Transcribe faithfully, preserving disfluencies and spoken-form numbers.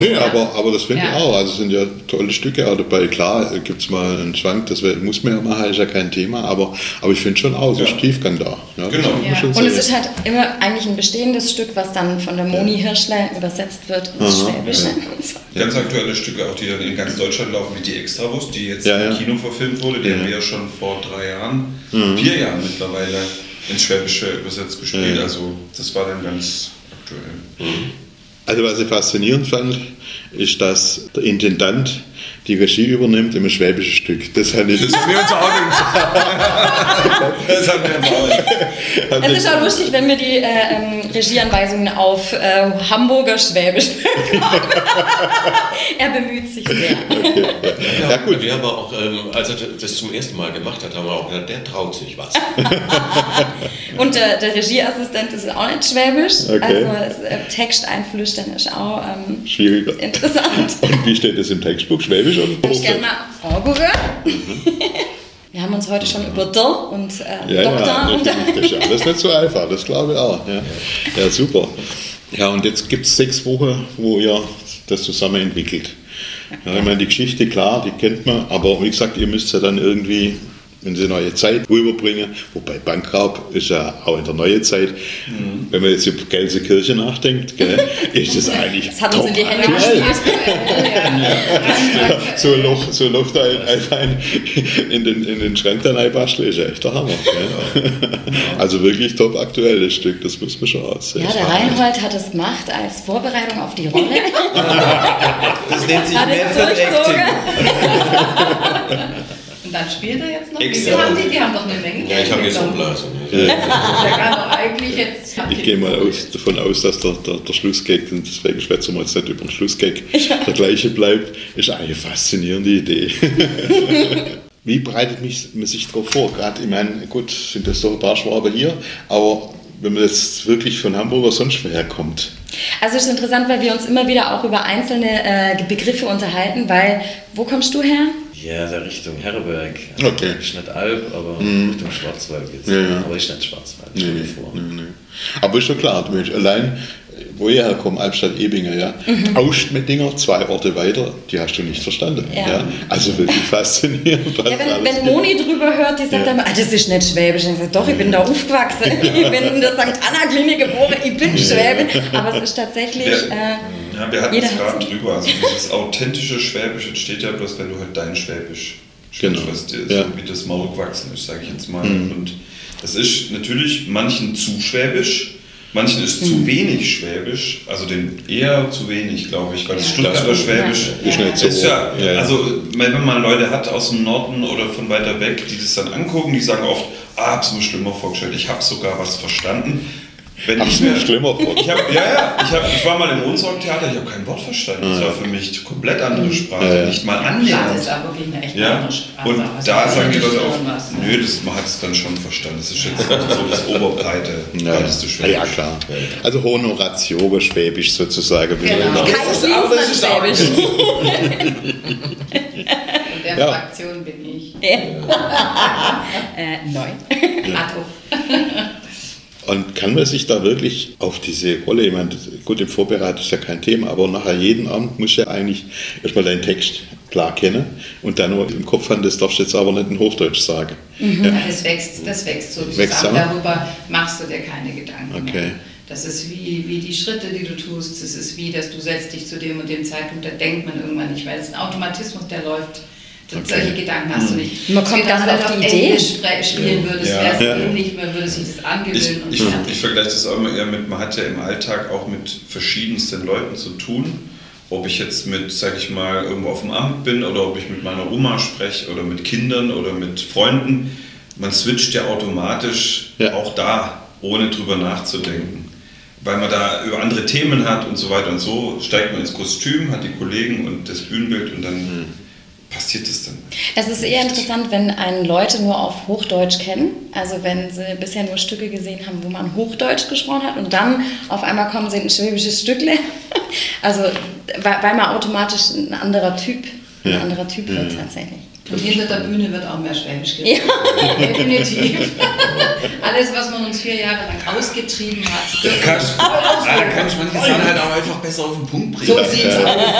Nee, aber, aber das finde ja. ich auch. Also es sind ja tolle Stücke auch dabei. Klar, gibt es mal einen Schwank, das muss man ja machen, ist ja kein Thema. Aber, aber ich finde schon auch, so ja. Tiefgang da. Ja, genau. Ja. Und es ist halt immer eigentlich ein bestehendes Stück, was dann von der Moni Hirschler übersetzt wird ins Schwäbische. Ja. Ganz aktuelle Stücke, auch die dann in ganz Deutschland laufen, wie die Extrawurst, die jetzt ja, ja. im Kino verfilmt wurde. Die ja. haben wir ja schon vor drei Jahren, mhm. vier Jahren mittlerweile ins Schwäbische übersetzt gespielt. Ja. Also das war dann ganz aktuell. Mhm. Also was ich faszinierend fand, ist, dass der Intendant die Regie übernimmt im schwäbischen Stück. Das, hat ich das haben wir uns auch nicht. Das haben wir uns auch nicht. Es ist auch lustig, wenn wir die äh, Regieanweisungen auf äh, Hamburger Schwäbisch bekommen. Er bemüht sich sehr. Okay, ja. Ja, gut. Wir haben auch, ähm, als er das zum ersten Mal gemacht hat, haben wir auch gedacht, der traut sich was. Und äh, der Regieassistent ist auch nicht schwäbisch. Okay. Also äh, Text einflüstern ist auch ähm, schwieriger. Interessant. Und wie steht das im Textbuch? Schwäbisch oder Hochdeutsch? Ich gerne mal angucken. Wir haben uns heute schon über der und äh, ja, Doktor ja, unterhalten. Das ist alles nicht so einfach, das glaube ich auch. Ja, ja super. Ja, und jetzt gibt es sechs Wochen, wo ihr das zusammen entwickelt. Ja, ich meine, die Geschichte, klar, die kennt man, aber wie gesagt, ihr müsst ja dann irgendwie, wenn sie neue Zeit rüberbringen, wobei Bankraub ist ja auch in der neuen Zeit, mhm. wenn man jetzt über Gelsenkirchen nachdenkt, gell, ist das eigentlich das hat top uns in die Hände aktuell. gespielt. so, ein Loch, so ein Loch da einfach in den, in den Schrank da reinbasteln, ist ja echt der Hammer. Gell? Also wirklich top aktuell, das Stück, das muss man schon aussehen. Ja, der Reinhold hat es gemacht als Vorbereitung auf die Rolle. Das nennt sich Hat es Method durchzogen. Acting. Und dann spielt er jetzt noch. Extra. Wie viel haben die? Die haben doch eine Menge. Ja, ich habe jetzt Umblasen. Ja. Der kann doch eigentlich jetzt. Ich gehe mal aus, davon aus, dass der, der, der Schlussgag, und deswegen schwätzen wir jetzt nicht über den Schlussgag, der gleiche bleibt, ist eine faszinierende Idee. Wie bereitet man sich darauf vor? Gerade, ich meine, gut, sind das doch ein paar Schwaben hier, aber wenn man jetzt wirklich von Hamburg oder sonst woher kommt. Also es ist interessant, weil wir uns immer wieder auch über einzelne äh, Begriffe unterhalten, weil, wo kommst du her? Ja, da Richtung Herberg. Okay. Ist nicht Alp, aber mhm. Richtung Schwarzwald geht's. Ja, ja. Aber ist nicht Schwarzwald, nee, stell nee, dir vor. Nee, nee. Aber ist schon klar, du Mensch, allein, wo ihr herkommt, Albstadt-Ebinger, ja, mhm. Austmettinger, zwei Orte weiter, die hast du nicht verstanden. Ja. Ja? Also wirklich faszinierend. Ja, wenn, wenn Moni drüber hört, die sagt ja. dann, ah, das ist nicht Schwäbisch. Und ich sage, doch, ich bin da aufgewachsen. Ich bin in der Sankt Anna-Klinik geboren, ich bin Schwäbin. Aber es ist tatsächlich... Ja. Äh, ja, wir hatten es gerade drüber. Also dieses authentische Schwäbisch entsteht ja bloß, wenn du halt dein Schwäbisch genau. was dir so ja. wie das Maul gewachsen ist, sage ich jetzt mal. Mhm. Und das ist natürlich manchen zu schwäbisch, manchen ist mhm. zu wenig Schwäbisch, also den eher zu wenig, glaube ich, weil das ja. Stuttgarter Schwäbisch ja. Ja. ist, ist ja, ja, also wenn man Leute hat aus dem Norden oder von weiter weg, die das dann angucken, die sagen oft, ah, hab's mir schlimmer vorgestellt, ich habe sogar was verstanden. Wenn Hab's ich mir schlimmer ich hab, ja, ja, ich, hab, ich war mal im Ohnsorg-Theater, ich habe kein Wort verstanden. Das war für mich komplett andere Sprache, ja, ja. nicht mal annähernd. Das ist aber wirklich eine echt ja? andere Sprache. Und also da sagen die Leute auch, was, ne? nö, das, man hat es dann schon verstanden. Das ist jetzt nicht so das oberbreite, ja. breiteste Schwäbisch. Ja, klar. Also Honoratiore Schwäbisch sozusagen. Genau. Das ist, aber das ist auch In der ja. Fraktion bin ich. Ja. äh, neun. Ja. Atto. Und kann man sich da wirklich auf diese Rolle, ich meine, gut, im Vorbereitung ist ja kein Thema, aber nachher jeden Abend muss ja eigentlich erstmal deinen Text klar kennen und dann nur im Kopf haben, das darfst du jetzt aber nicht in Hochdeutsch sagen. Mhm. Ja. Das wächst, das wächst so Wächst zusammen. auch? Darüber machst du dir keine Gedanken Okay. mehr. Das ist wie, wie die Schritte, die du tust. Das ist wie, dass du setzt dich zu dem und dem Zeitpunkt, da denkt man irgendwann nicht, weil es ein Automatismus, der läuft. Okay. Solche Gedanken hast du nicht. Man kommt gar nicht auf die Idee. Englisch spielen würdest, ja. wäre es ja. ähnlich, man würde sich das angewöhnen. Ich, ich, ich vergleiche das auch immer eher mit, man hat ja im Alltag auch mit verschiedensten Leuten zu tun. Ob ich jetzt mit, sag ich mal, irgendwo auf dem Amt bin oder ob ich mit meiner Oma spreche oder mit Kindern oder mit Freunden. Man switcht ja automatisch ja. auch da, ohne drüber nachzudenken. Weil man da über andere Themen hat und so weiter und so, steigt man ins Kostüm, hat die Kollegen und das Bühnenbild und dann... Mhm. passiert es dann? Es ist eher interessant, wenn einen Leute nur auf Hochdeutsch kennen, also wenn sie bisher nur Stücke gesehen haben, wo man Hochdeutsch gesprochen hat und dann auf einmal kommen sie in ein schwäbisches Stückle, also weil, weil man automatisch ein anderer Typ, ein ja. anderer Typ ja. wird tatsächlich. Und hinter der Bühne wird auch mehr Schwäbisch geredet. Ja. Definitiv. Alles, was man uns vier Jahre lang ausgetrieben hat. Da kann ich, ah, da kann ich manche Sachen halt auch einfach besser auf den Punkt bringen. So sieht's aus.